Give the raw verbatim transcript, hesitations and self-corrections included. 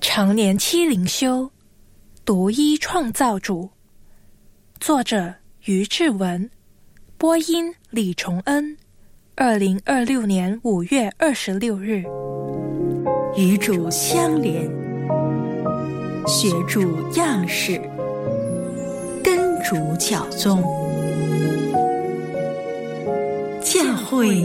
常年期灵修，独一创造主。作者于志文，播音李崇恩。二零二六年五月二十六日。 与主相连，学主样式，跟主脚踪。教会